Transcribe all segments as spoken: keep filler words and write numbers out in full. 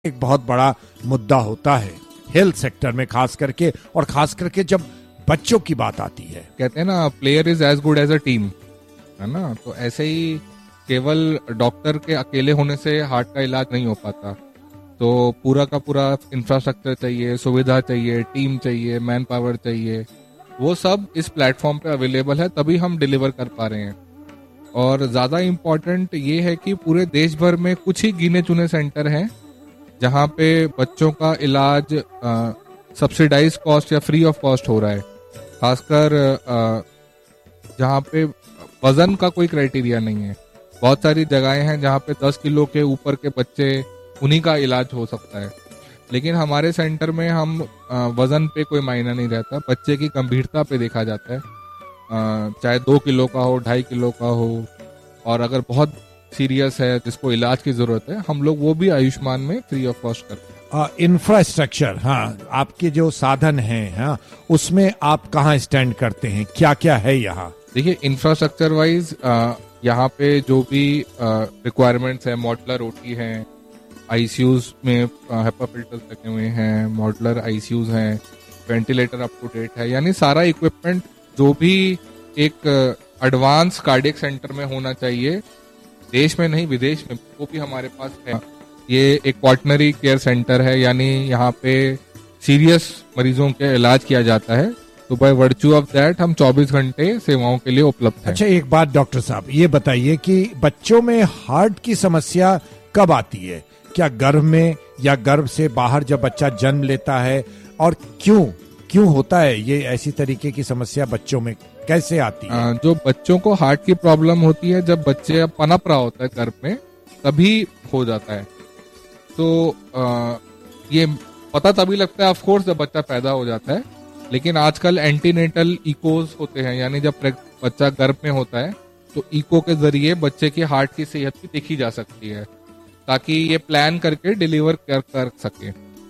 एक बहुत बड़ा मुद्दा होता है हेल्थ सेक्टर में, खास करके और खास करके जब बच्चों की बात आती है। कहते हैं ना, player is as good as a team, है ना। तो ऐसे ही केवल डॉक्टर के अकेले होने से हार्ट का इलाज नहीं हो पाता। तो पूरा का पूरा इंफ्रास्ट्रक्चर चाहिए, सुविधा चाहिए, टीम चाहिए, मैन पावर चाहिए। वो सब इस प्लेटफॉर्म पे अवेलेबल है, तभी हम डिलीवर कर पा रहे हैं। और ज़्यादा इम्पोर्टेंट ये है कि पूरे देश भर में कुछ ही गिने चुने सेंटर हैं जहाँ पे बच्चों का इलाज सब्सिडाइज कॉस्ट या फ्री ऑफ कॉस्ट हो रहा है। खासकर जहाँ पे वजन का कोई क्राइटेरिया नहीं है। बहुत सारी जगहें हैं जहाँ पे दस किलो के ऊपर के बच्चे, उन्हीं का इलाज हो सकता है। लेकिन हमारे सेंटर में हम वजन पे कोई मायना नहीं रहता, बच्चे की गंभीरता पे देखा जाता है। चाहे दो किलो का हो, ढाई किलो का हो, और अगर बहुत सीरियस है जिसको इलाज की जरूरत है, हम लोग वो भी आयुष्मान में फ्री ऑफ कॉस्ट करते हैं। इंफ्रास्ट्रक्चर, हाँ, आपके जो साधन हैं, हाँ, उसमें आप कहाँ स्टैंड करते हैं, क्या क्या है यहाँ? देखिए, इंफ्रास्ट्रक्चर वाइज यहाँ पे जो भी रिक्वायरमेंट्स है, मॉडुलर ओटी है, आईसीयूज में हेपा फिल्टर्स लगे हुए हैं, मॉडुलर आईसीयूज हैं, वेंटिलेटर अप टू डेट है। यानी सारा इक्विपमेंट जो भी एक एडवांस कार्डियक सेंटर में होना चाहिए, देश में नहीं विदेश में, वो भी हमारे पास है। ये एक क्वाटरनरी केयर सेंटर है, यानी यहाँ पे सीरियस मरीजों के इलाज किया जाता है। तो बाय वर्च्यू ऑफ दैट हम चौबीस घंटे सेवाओं के लिए उपलब्ध हैं। अच्छा, एक बात डॉक्टर साहब, ये बताइए कि बच्चों में हार्ट की समस्या कब आती है? क्या गर्भ में या गर्भ से बाहर जब बच्चा जन्म लेता है, और क्यों क्यों होता है ये ऐसी तरीके की समस्या बच्चों में कैसे आती है? आ, जो बच्चों को हार्ट की प्रॉब्लम होती है जब बच्चे पनप रहा होता है गर्भ में, तभी हो जाता है। तो आ, ये पता तभी लगता है ऑफ कोर्स जब बच्चा पैदा हो जाता है। लेकिन आजकल एंटीनेटल इकोज होते हैं, यानी जब बच्चा गर्भ में होता है तो इको के जरिए बच्चे की हार्ट की सेहत भी देखी जा सकती है, ताकि ये प्लान करके डिलीवर कर कर सके।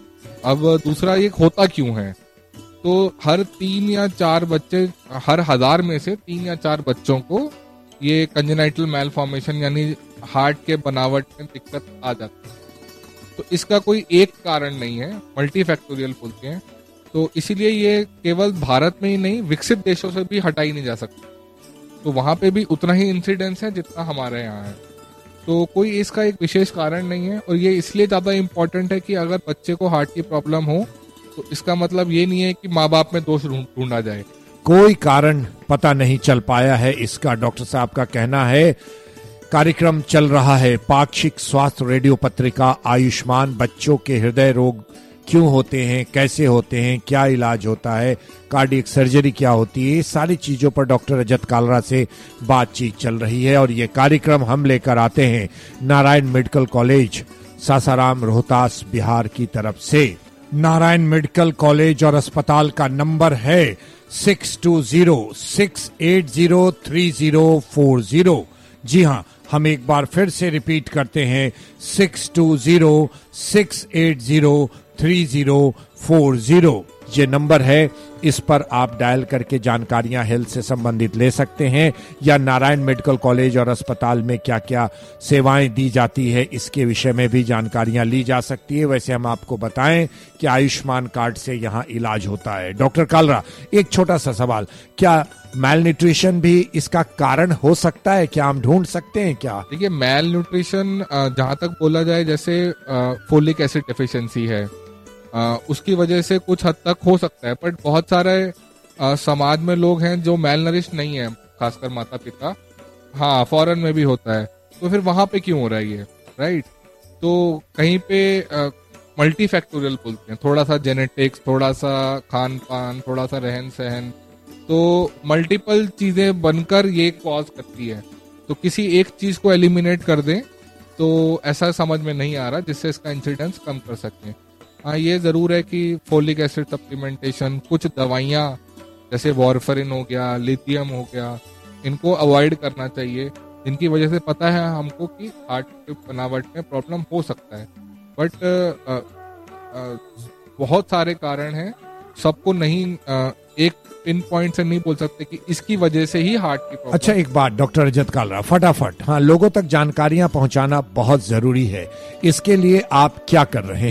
अब दूसरा, ये होता क्यों है? तो हर तीन या चार बच्चे, हर हजार में से तीन या चार बच्चों को ये कंजेनाइटल मैलफॉर्मेशन यानी हार्ट के बनावट में दिक्कत आ जाती है। तो इसका कोई एक कारण नहीं है, मल्टीफैक्टोरियल बोलते हैं। तो इसीलिए ये केवल भारत में ही नहीं, विकसित देशों से भी हटाई नहीं जा सकती। तो वहां पे भी उतना ही इंसिडेंस है जितना हमारे यहाँ है। तो कोई इसका एक विशेष कारण नहीं है। और ये इसलिए ज्यादा इम्पोर्टेंट है कि अगर बच्चे को हार्ट की प्रॉब्लम हो तो इसका मतलब ये नहीं है कि माँ बाप में दोष ढूंढा जाए। कोई कारण पता नहीं चल पाया है इसका, डॉक्टर साहब का कहना है। कार्यक्रम चल रहा है पाक्षिक स्वास्थ्य रेडियो पत्रिका आयुष्मान। बच्चों के हृदय रोग क्यों होते हैं, कैसे होते हैं, क्या इलाज होता है, कार्डियक सर्जरी क्या होती है, ये सारी चीजों पर डॉक्टर रजत कालरा से बातचीत चल रही है। और ये कार्यक्रम हम लेकर आते हैं नारायण मेडिकल कॉलेज, सासाराम, रोहतास, बिहार की तरफ से। नारायण मेडिकल कॉलेज और अस्पताल का नंबर है six to zero six eight zero three zero four zero. जी हाँ, हम एक बार फिर से रिपीट करते हैं, six to zero six eight zero three zero four zero ये नंबर है। इस पर आप डायल करके जानकारियां हेल्थ से संबंधित ले सकते हैं, या नारायण मेडिकल कॉलेज और अस्पताल में क्या क्या सेवाएं दी जाती है इसके विषय में भी जानकारियां ली जा सकती है। वैसे हम आपको बताएं कि आयुष्मान कार्ड से यहां इलाज होता है। डॉक्टर कालरा, एक छोटा सा सवाल, क्या मैल न्यूट्रिशन भी इसका कारण हो सकता है? क्या हम ढूंढ सकते हैं क्या? देखिए, मैल न्यूट्रिशन जहां तक बोला जाए, जैसे फोलिक एसिड डेफिशिएंसी है, Uh, उसकी वजह से कुछ हद तक हो सकता है। बट बहुत सारे uh, समाज में लोग हैं जो मेल नरिश नहीं है, खासकर माता पिता। हाँ, फॉरेन में भी होता है। तो फिर वहां पे क्यों हो रहा है ये, राइट? तो कहीं पे मल्टी फैक्टोरियल बोलते हैं, थोड़ा सा जेनेटिक्स, थोड़ा सा खान पान, थोड़ा सा रहन सहन, तो मल्टीपल चीजें बनकर ये कॉज करती है। तो किसी एक चीज को एलिमिनेट कर दें तो ऐसा समझ में नहीं आ रहा जिससे इसका इंसिडेंस कम कर सकें। हाँ, ये जरूर है कि फोलिक एसिड सप्लीमेंटेशन, कुछ दवाइयाँ जैसे वॉरफरिन हो गया, लिथियम हो गया, इनको अवॉइड करना चाहिए, जिनकी वजह से पता है हमको कि हार्ट की बनावट में प्रॉब्लम हो सकता है। बट बहुत सारे कारण हैं, सबको नहीं आ, एक पिन पॉइंट से नहीं बोल सकते कि इसकी वजह से ही हार्ट की प्रॉब्लम। अच्छा, एक बात डॉक्टर रजत कालरा, फटाफट, हाँ, लोगों तक जानकारियां पहुंचाना बहुत जरूरी है, इसके लिए आप क्या कर रहे हैं?